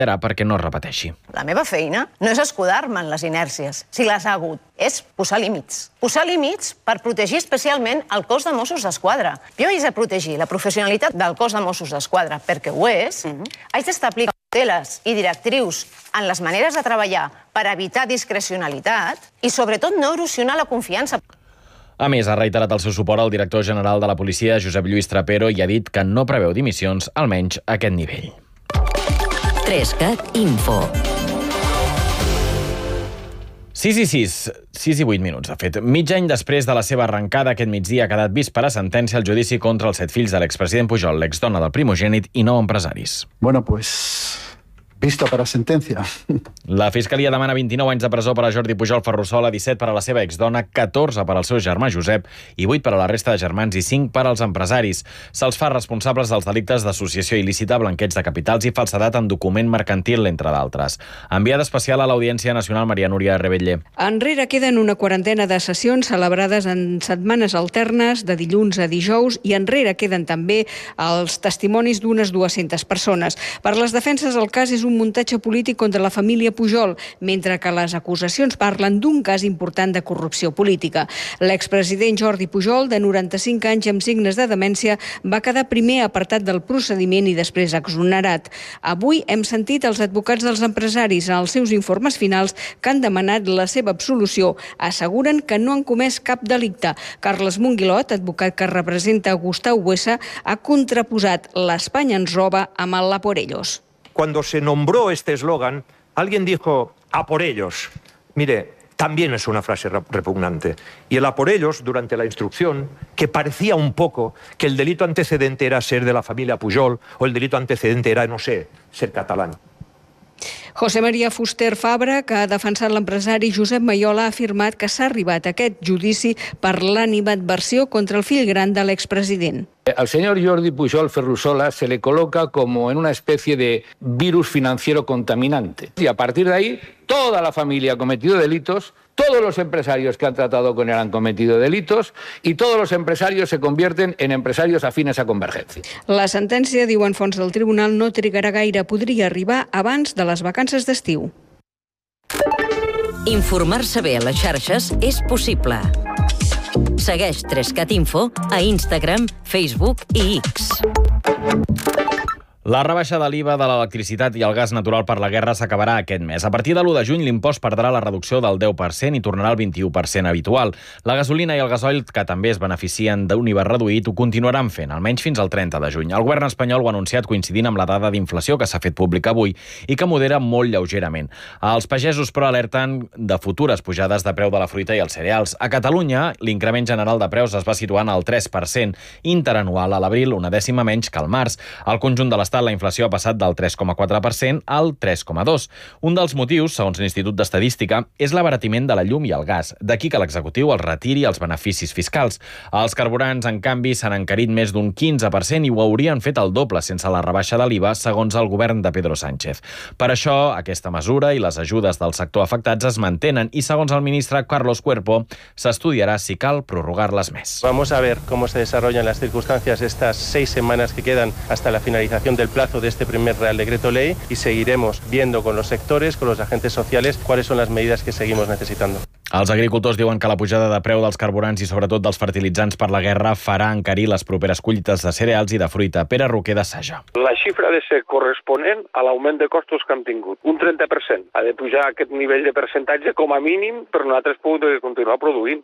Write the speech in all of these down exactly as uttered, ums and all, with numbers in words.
perquè no es repeteixi. La meva feina no és escudar-me en les inèrcies, si les ha hagut, és posar límits. Posar límits per protegir especialment el cos de Mossos d'Esquadra. Jo haig de protegir la professionalitat del cos de Mossos d'Esquadra, perquè ho és, haig d'establir cauteles i directrius en les maneres de treballar per evitar discrecionalitat i, sobretot, no erosionar la confiança. A més, ha reiterat el seu suport al director general de la policia, Josep Lluís Trapero, i ha dit que no preveu dimissions, almenys a aquest nivell. Trescat Info. sis i sis, sis i vuit minuts, de fet. Mig any després de la seva arrencada, aquest migdia ha quedat vist per a sentència el judici contra els set fills de l'expresident Pujol, l'exdona del primogènit i nou empresaris. Bueno, pues... visto para sentencia. La Fiscalia demana vint-i-nou anys de presó per a Jordi Pujol Ferrusola, disset per a la seva exdona, catorze per al seu germà Josep i vuit per a la resta de germans i cinc per als empresaris. Se'ls fa responsables dels delictes d'associació il·lícita, blanqueig de capitals i falsedat en document mercantil, entre d'altres. Enviada especial a l'Audiència Nacional, Maria Núria Rebetller. Enrere queden una quarantena de sessions celebrades en setmanes alternes, de dilluns a dijous, i enrere queden també els testimonis d'unes dues-centes persones. Per les defenses, el cas és un un muntatge polític contra la família Pujol, mentre que les acusacions parlen d'un cas important de corrupció política. L'expresident Jordi Pujol, de noranta-cinc anys amb signes de demència, va quedar primer apartat del procediment i després exonerat. Avui hem sentit els advocats dels empresaris en els seus informes finals que han demanat la seva absolució. Asseguren que no han comès cap delicte. Carles Monguilot, advocat que representa Gustau Buesa, ha contraposat l'Espanya ens roba amb el la por ellos. Cuando se nombró este eslogan, alguien dijo a por ellos. Mire, también es una frase repugnante. Y el a por ellos, durante la instrucción, que parecía un poco que el delito antecedente era ser de la familia Pujol o el delito antecedente era, no sé, ser catalán. José María Fuster Fabra, que ha defensat l'empresari Josep Mayola, ha afirmat que s'ha arribat a aquest judici per l'animadversió contra el fill gran de l'expresident. Al señor Jordi Pujol Ferrusola se le coloca como en una especie de virus financiero contaminante. Y a partir de ahí, toda la familia ha cometido delitos, todos los empresarios que han tratado con él han cometido delitos y todos los empresarios se convierten en empresarios afines a Convergencia. La sentència, diuen fonts del tribunal, no trigarà gaire, podria arribar abans de les vacances d'estiu. Informar-se bé a les xarxes és possible. Segueix Trescat Info a Instagram, Facebook i X. La rebaixa de l'I V A de l'electricitat i el gas natural per la guerra s'acabarà aquest mes. A partir de l'u de juny, l'impost perdrà la reducció del deu per cent i tornarà al vint-i-u per cent habitual. La gasolina i el gasoil, que també es beneficien d'un I V A reduït, ho continuaran fent, almenys fins al trenta de juny. El govern espanyol ho ha anunciat coincidint amb la dada d'inflació que s'ha fet pública avui i que modera molt lleugerament. Els pagesos, però, alerten de futures pujades de preu de la fruita i els cereals. A Catalunya, l'increment general de preus es va situant al tres per cent interanual a l'abril, una dècima menys que al març. Al conjunt de l'estat, la inflació ha passat del tres coma quatre per cent al tres coma dos per cent. Un dels motius, segons l'Institut d'Estadística, és l'abaratiment de la llum i el gas. D'aquí que l'executiu els retiri els beneficis fiscals. Els carburants, en canvi, s'han encarit més d'un quinze per cent i ho haurien fet el doble sense la rebaixa de l'I V A, segons el govern de Pedro Sánchez. Per això, aquesta mesura i les ajudes del sector afectats es mantenen i, segons el ministre Carlos Cuerpo, s'estudiarà si cal prorrogar-les més. Vamos a ver cómo se desarrollan las circunstancias estas seis semanas que quedan hasta la finalización del plazo de este primer Real Decreto Ley y seguiremos viendo con los sectores, con los agentes sociales, cuáles son las medidas que seguimos necesitando. Els agricultors diuen que la pujada de preu dels carburants i sobretot dels fertilitzants per la guerra farà encarir les properes collites de cereals i de fruita. Pere Roquer, de Saja. La xifra ha de ser corresponent a l'augment de costos que hem tingut. Un trenta per cent. Ha de pujar aquest nivell de percentatge com a mínim, però nosaltres podem continuar produint.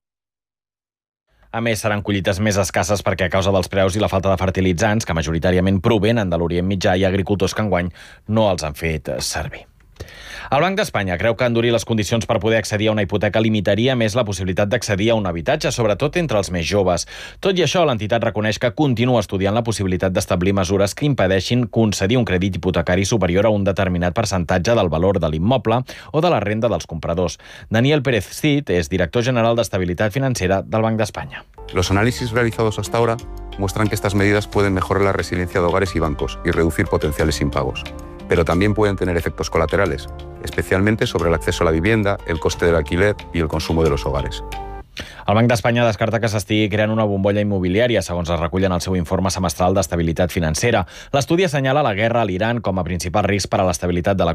A més, seran collites més escasses perquè a causa dels preus i la falta de fertilitzants, que majoritàriament provenen de l'Orient Mitjà, hi ha agricultors que enguany no els han fet servir. El Banc d'Espanya creu que endurir les condicions per poder accedir a una hipoteca limitaria més la possibilitat d'accedir a un habitatge, sobretot entre els més joves. Tot i això, l'entitat reconeix que continua estudiant la possibilitat d'establir mesures que impedeixin concedir un crèdit hipotecari superior a un determinat percentatge del valor de l'immoble o de la renda dels compradors. Daniel Pérez Cid és director general d'Estabilitat Financera del Banc d'Espanya. Los análisis realizados hasta ahora muestran que estas medidas pueden mejorar la resiliencia de hogares y bancos y reducir potenciales impagos. Pero también pueden tener efectos colaterales, especialmente sobre el acceso a la vivienda, el coste del alquiler y el consumo de los hogares. El Banc d'Espanya descarta que s'estigui creant una bombolla immobiliària, segons es recull en el seu informe semestral d'estabilitat financera. L'estudi assenyala la guerra a l'Iran com a principal risc per a l'estabilitat de l'economia